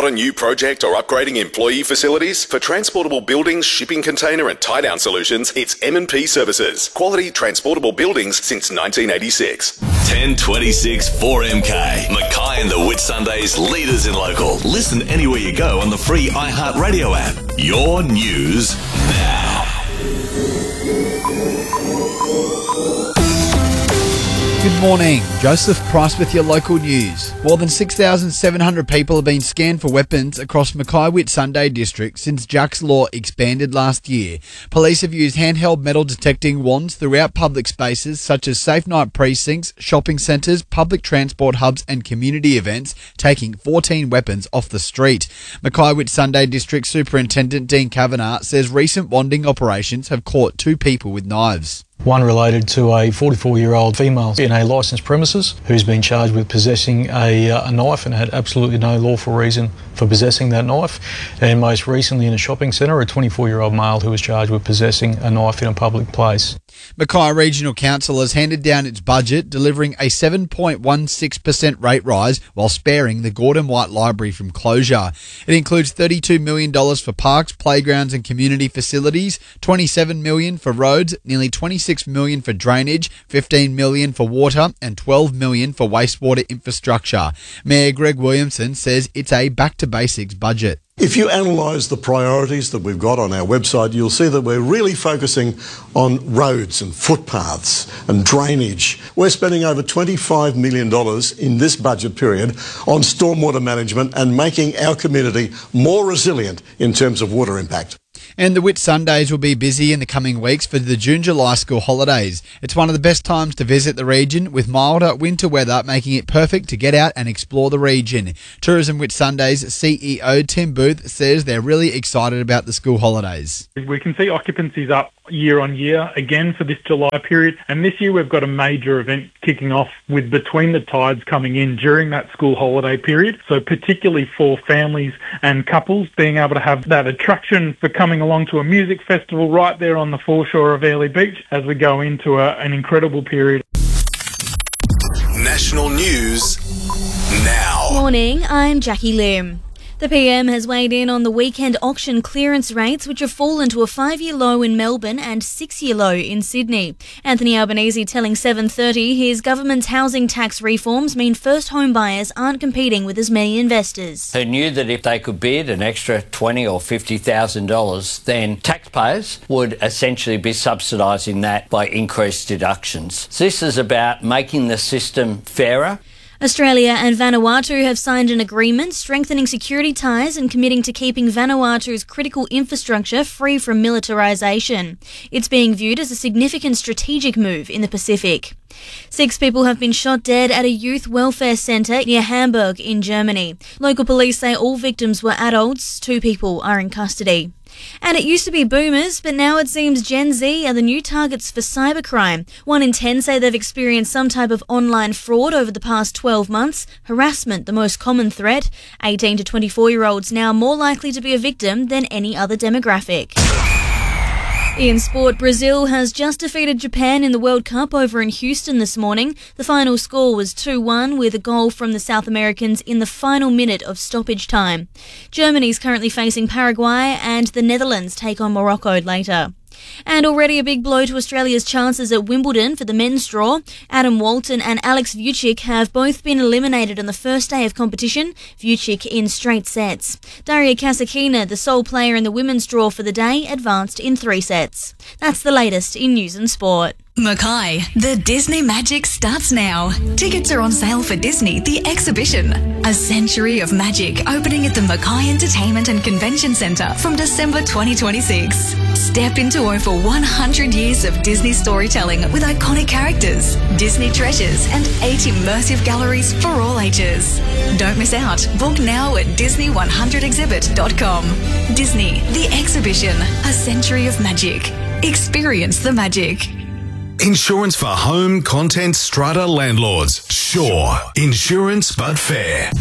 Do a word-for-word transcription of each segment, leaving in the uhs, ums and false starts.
a new project or upgrading employee facilities? For transportable buildings, shipping container and tie-down solutions, it's M and P Services. Quality transportable buildings since nineteen eighty-six. ten twenty-six four M K. Mackay and the Whitsundays, leaders in local. Listen anywhere you go on the free iHeartRadio app. Your news now. Good morning, Joseph Price with your local news. More than six thousand seven hundred people have been scanned for weapons across Mackay Whitsunday district since Jack's Law expanded last year. Police have used handheld metal detecting wands throughout public spaces such as safe night precincts, shopping centres, public transport hubs and community events, taking fourteen weapons off the street. Mackay Whitsunday District Superintendent Dean Kavanagh says recent wanding operations have caught two people with knives. One related to a forty-four-year-old female in a licensed premises who's been charged with possessing a, uh, a knife and had absolutely no lawful reason for possessing that knife. And most recently in a shopping centre, a twenty-four-year-old male who was charged with possessing a knife in a public place. Mackay Regional Council has handed down its budget, delivering a seven point one six percent rate rise while sparing the Gordon White Library from closure. It includes thirty-two million dollars for parks, playgrounds and community facilities, twenty-seven million dollars for roads, nearly twenty-six million dollars for drainage, fifteen million dollars for water and twelve million dollars for wastewater infrastructure. Mayor Greg Williamson says it's a back-to-basics budget. If you analyse the priorities that we've got on our website, you'll see that we're really focusing on roads and footpaths and drainage. We're spending over twenty-five million dollars in this budget period on stormwater management and making our community more resilient in terms of water impact. And the Whitsundays will be busy in the coming weeks for the June-July school holidays. It's one of the best times to visit the region, with milder winter weather making it perfect to get out and explore the region. Tourism Whitsundays C E O Tim Booth says they're really excited about the school holidays. We can see occupancies up year on year again for this July period, and this year we've got a major event kicking off with Between the Tides coming in during that school holiday period, so particularly for families and couples being able to have that attraction for coming along to a music festival right there on the foreshore of Airlie Beach as we go into a, an incredible period. National news now. Morning, I'm Jackie Lim. The P M has weighed in on the weekend auction clearance rates, which have fallen to a five-year low in Melbourne and six-year low in Sydney. Anthony Albanese telling seven thirty his government's housing tax reforms mean first home buyers aren't competing with as many investors. Who knew that if they could bid an extra twenty thousand dollars or fifty thousand dollars, then taxpayers would essentially be subsidising that by increased deductions. So this is about making the system fairer. Australia and Vanuatu have signed an agreement strengthening security ties and committing to keeping Vanuatu's critical infrastructure free from militarisation. It's being viewed as a significant strategic move in the Pacific. Six people have been shot dead at a youth welfare centre near Hamburg in Germany. Local police say all victims were adults. Two people are in custody. And it used to be boomers, but now it seems Gen Z are the new targets for cybercrime. One in ten say they've experienced some type of online fraud over the past twelve months. Harassment, the most common threat. eighteen to twenty-four-year-olds now more likely to be a victim than any other demographic. In sport, Brazil has just defeated Japan in the World Cup over in Houston this morning. The final score was two one with a goal from the South Americans in the final minute of stoppage time. Germany's currently facing Paraguay and the Netherlands take on Morocco later. And already a big blow to Australia's chances at Wimbledon for the men's draw. Adam Walton and Alex Vucic have both been eliminated on the first day of competition, Vucic in straight sets. Daria Kasatkina, the sole player in the women's draw for the day, advanced in three sets. That's the latest in news and sport. Mackay, the Disney Magic starts now. Tickets are on sale for Disney The Exhibition, a century of magic opening at the Mackay Entertainment and Convention Centre from December twenty twenty-six. Step into over one hundred years of Disney storytelling with iconic characters, Disney treasures and eight immersive galleries for all ages. Don't miss out. Book now at disney one hundred exhibit dot com. Disney The Exhibition, a century of magic. Experience the magic. Insurance for home, content, strata landlords. Sure. Insurance but fair.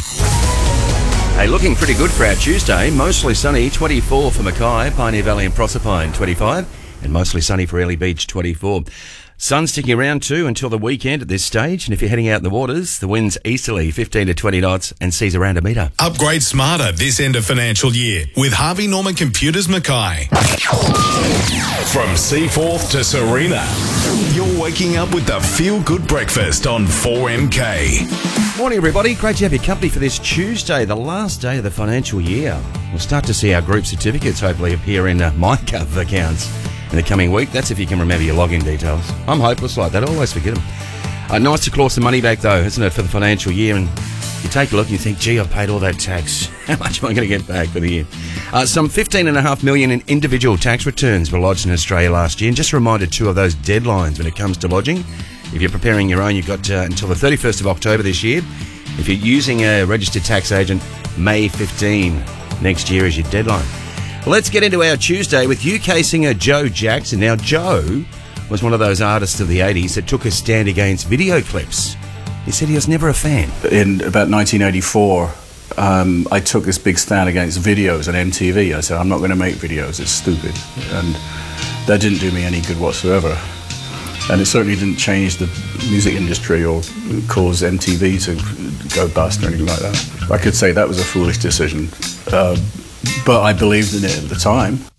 Hey, looking pretty good for our Tuesday. Mostly sunny, twenty-four for Mackay, Pioneer Valley and Proserpine, twenty-five. And mostly sunny for Airlie Beach, twenty-four. Sun sticking around too until the weekend at this stage, and if you're heading out in the waters, the wind's easterly fifteen to twenty knots and seas around a metre. Upgrade smarter this end of financial year with Harvey Norman Computers Mackay. From Seaforth to Serena, you're waking up with the Feel Good Breakfast on four M K. Morning everybody, great to have your company for this Tuesday, the last day of the financial year. We'll start to see our group certificates hopefully appear in uh, MyGov accounts in the coming week. That's if you can remember your login details. I'm hopeless like that, I always forget them. Uh, nice to claw some money back though, isn't it, for the financial year? And you take a look and you think, gee, I've paid all that tax. How much am I going to get back for the year? Uh, some fifteen point five million in individual tax returns were lodged in Australia last year. And just a reminder too of those deadlines when it comes to lodging. If you're preparing your own, you've got uh, until the thirty-first of October this year. If you're using a registered tax agent, May fifteenth next year is your deadline. Let's get into our Tuesday with U K singer Joe Jackson. Now, Joe was one of those artists of the eighties that took a stand against video clips. He said he was never a fan. In about nineteen eighty-four, um, I took this big stand against videos on M T V. I said, I'm not going to make videos, it's stupid. And that didn't do me any good whatsoever. And it certainly didn't change the music industry or cause M T V to go bust or anything like that. I could say that was a foolish decision. Uh, But I believed in it at the time.